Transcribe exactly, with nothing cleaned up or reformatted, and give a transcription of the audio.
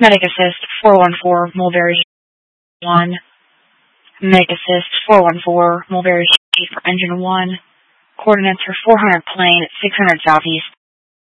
Medic Assist four one four Mulberry one. Medic Assist four one four Mulberry for Engine one. Coordinates are four hundred plane at six hundred southeast.